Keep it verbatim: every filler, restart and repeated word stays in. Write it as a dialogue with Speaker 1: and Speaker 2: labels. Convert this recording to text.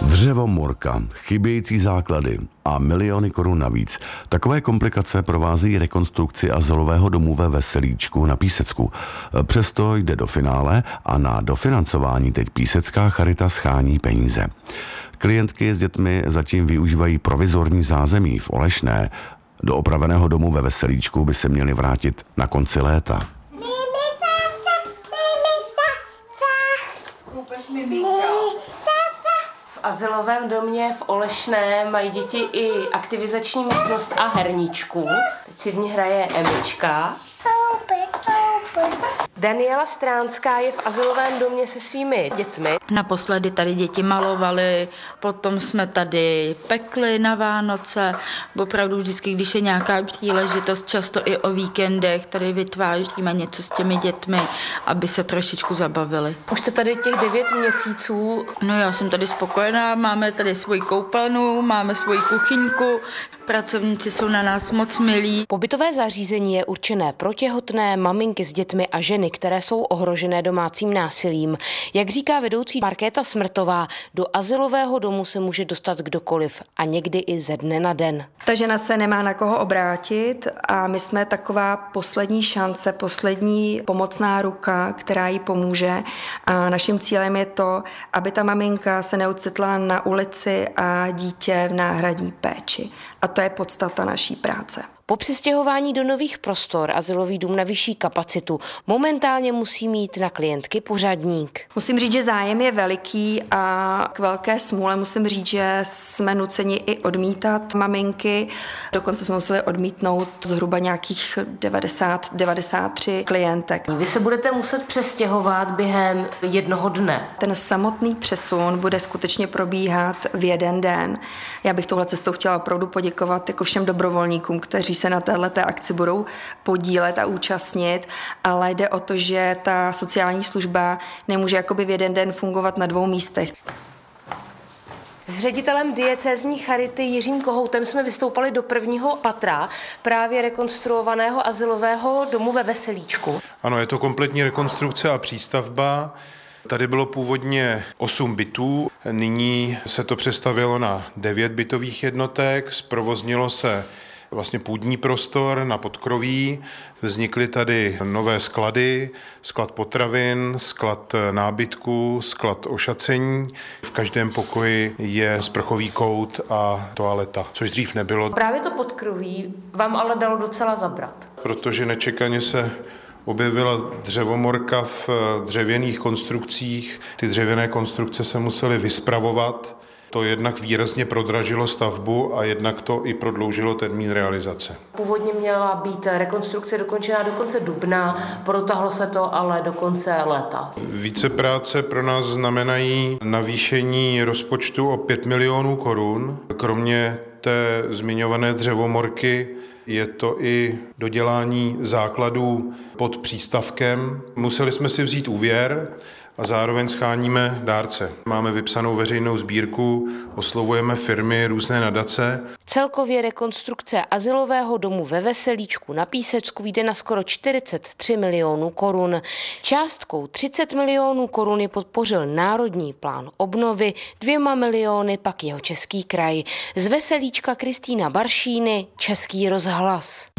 Speaker 1: Dřevomorka, chybějící základy a miliony korun navíc. Takové komplikace provází rekonstrukci azylového domu ve Veselíčku na Písecku. Přesto jde do finále a na dofinancování teď Písecká charita schání peníze. Klientky s dětmi zatím využívají provizorní zázemí v Olešné. Do opraveného domu ve Veselíčku by se měli vrátit na konci léta.
Speaker 2: V azylovém domě v Olešné mají děti i aktivizační místnost a herničku. Teď si v ní hraje Emička. Daniela Stránská je v azylovém domě se svými dětmi.
Speaker 3: Naposledy tady děti malovaly, potom jsme tady pekli na Vánoce. Opravdu vždycky, když je nějaká příležitost, často i o víkendech, tady vytváříme něco s těmi dětmi, aby se trošičku zabavili.
Speaker 2: Už jste tady těch devět měsíců.
Speaker 3: No já jsem tady spokojená, máme tady svoji koupelnu, máme svoji kuchyňku, pracovníci jsou na nás moc milí.
Speaker 2: Pobytové zařízení je určené pro těhotné, maminky s dětmi a ženy, které jsou ohrožené domácím násilím. Jak říká vedoucí Markéta Smrtová, do azylového domu se může dostat kdokoliv a někdy i ze dne na den.
Speaker 4: Ta žena se nemá na koho obrátit a my jsme taková poslední šance, poslední pomocná ruka, která jí pomůže. A naším cílem je to, aby ta maminka se neocitla na ulici a dítě v náhradní péči. A to je podstata naší práce.
Speaker 2: Po přistěhování do nových prostor azylový dům na vyšší kapacitu momentálně musí mít na klientky pořadník.
Speaker 4: Musím říct, že zájem je veliký a k velké smůle musím říct, že jsme nuceni i odmítat maminky. Dokonce jsme museli odmítnout zhruba nějakých devadesát devadesát tři klientek.
Speaker 2: Vy se budete muset přestěhovat během jednoho dne.
Speaker 4: Ten samotný přesun bude skutečně probíhat v jeden den. Já bych touhle cestou chtěla opravdu poděkovat jako všem dobrovolníkům, kteří se na téhleté akci budou podílet a účastnit, ale jde o to, že ta sociální služba nemůže jakoby v jeden den fungovat na dvou místech.
Speaker 2: S ředitelem diecézní charity Jiřím Kohoutem jsme vystoupali do prvního patra právě rekonstruovaného azylového domu ve Veselíčku.
Speaker 5: Ano, je to kompletní rekonstrukce a přístavba. Tady bylo původně osm bytů, nyní se to přestavělo na devět bytových jednotek, zprovoznilo se vlastně půdní prostor na podkroví, vznikly tady nové sklady, sklad potravin, sklad nábytku, sklad ošacení. V každém pokoji je sprchový kout a toaleta, což dřív nebylo.
Speaker 2: Právě to podkroví vám ale dalo docela zabrat.
Speaker 5: Protože nečekaně se objevila dřevomorka v dřevěných konstrukcích. Ty dřevěné konstrukce se musely vyspravovat. To jednak výrazně prodražilo stavbu a jednak to i prodloužilo termín realizace.
Speaker 2: Původně měla být rekonstrukce dokončená do konce dubna, protáhlo se to ale do konce léta.
Speaker 5: Více práce pro nás znamenají navýšení rozpočtu o pět milionů korun. Kromě té zmiňované dřevomorky je to i dodělání základů pod přístavkem. Museli jsme si vzít úvěr a zároveň scháníme dárce. Máme vypsanou veřejnou sbírku, oslovujeme firmy, různé nadace.
Speaker 2: Celkově rekonstrukce azylového domu ve Veselíčku na Písecku vyjde na skoro čtyřicet tři milionů korun. Částkou třicet milionů korun je podpořil Národní plán obnovy, dvěma miliony pak Jihočeský kraj. Z Veselíčka Kristýna Baršíny, Český rozhlas.